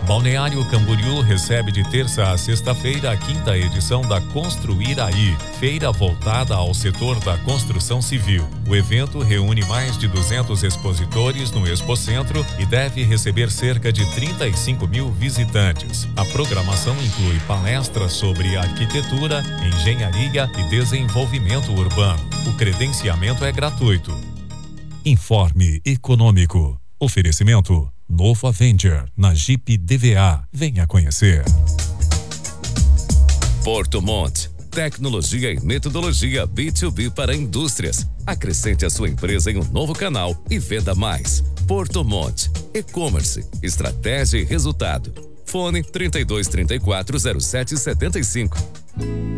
Balneário Camboriú recebe de terça a sexta-feira a 5ª edição da Construir Aí, feira voltada ao setor da construção civil. O evento reúne mais de 200 expositores no Expocentro e deve receber cerca de 35 mil visitantes. A programação inclui palestras sobre arquitetura, engenharia e desenvolvimento urbano. O credenciamento é gratuito. Informe Econômico. Oferecimento Novo Avenger na Jeep DVA. Venha conhecer. Porto Monte. Tecnologia e metodologia B2B para indústrias. Acrescente a sua empresa em um novo canal e venda mais. Porto Monte. E-commerce. Estratégia e resultado. Fone 32340775.